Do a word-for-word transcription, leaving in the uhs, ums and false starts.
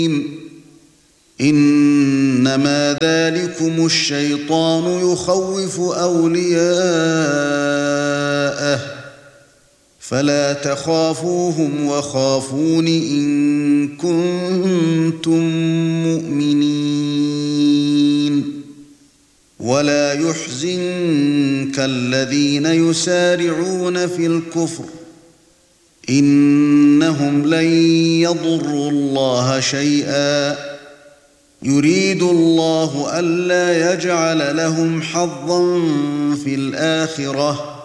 إنما ذلكم الشيطان يخوف أولياءه فلا تخافوهم وخافون إن كنتم مؤمنين ولا يحزنك الذين يسارعون في الكفر إنهم لن يضروا الله شيئا يريد الله ألا يجعل لهم حظا في الآخرة